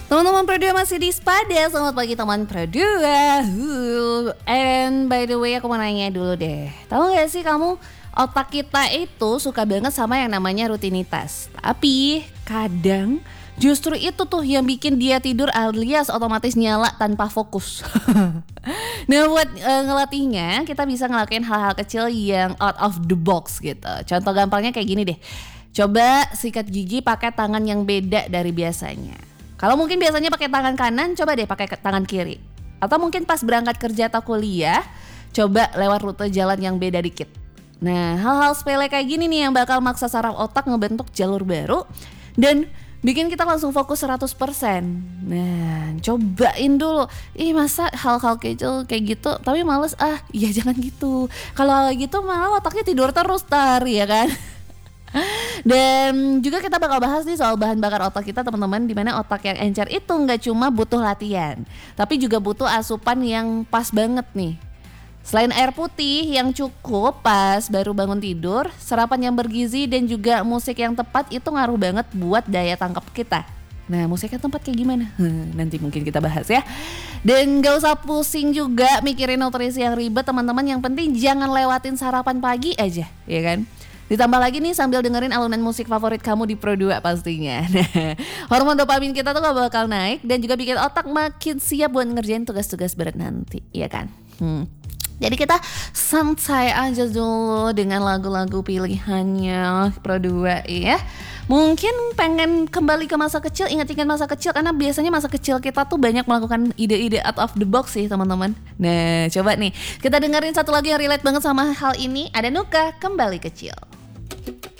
Teman-teman Pro 2 masih di Spada. Selamat pagi teman Pro 2. And by the way aku mau nanya dulu deh. Tahu gak sih kamu, otak kita itu suka banget sama yang namanya rutinitas. Tapi kadang justru itu tuh yang bikin dia tidur alias otomatis nyala tanpa fokus. Nah buat ngelatihnya kita bisa ngelakuin hal-hal kecil yang out of the box gitu. Contoh gampangnya kayak gini deh. Coba sikat gigi pakai tangan yang beda dari biasanya. Kalau mungkin biasanya pakai tangan kanan, coba deh pakai tangan kiri. Atau mungkin pas berangkat kerja atau kuliah, coba lewat rute jalan yang beda dikit. Nah, hal-hal sepele kayak gini nih yang bakal maksa saraf otak ngebentuk jalur baru dan bikin kita langsung fokus 100%. Nah, cobain dulu. Masa hal-hal kecil kayak gitu, tapi males iya jangan gitu. Kalau gitu malah otaknya tidur terus ya kan. Dan juga kita bakal bahas nih soal bahan bakar otak kita teman-teman, dimana otak yang encer itu nggak cuma butuh latihan, tapi juga butuh asupan yang pas banget nih. Selain air putih yang cukup pas baru bangun tidur, sarapan yang bergizi dan juga musik yang tepat itu ngaruh banget buat daya tangkap kita. Nah musik yang tepat kayak gimana? Nanti mungkin kita bahas ya. Dan gak usah pusing juga mikirin nutrisi yang ribet teman-teman, yang penting jangan lewatin sarapan pagi aja, ya kan? Ditambah lagi nih sambil dengerin alunan musik favorit kamu di Pro 2 pastinya. Nah, hormon dopamin kita tuh gak bakal naik dan juga bikin otak makin siap buat ngerjain tugas-tugas berat nanti, ya kan? Jadi kita santai aja dulu dengan lagu-lagu pilihannya Pro 2 ya. Mungkin pengen kembali ke masa kecil, ingat-ingat masa kecil, karena biasanya masa kecil kita tuh banyak melakukan ide-ide out of the box sih teman-teman. Nah coba nih kita dengerin satu lagu yang relate banget sama hal ini. Ada Nuka, Kembali Kecil.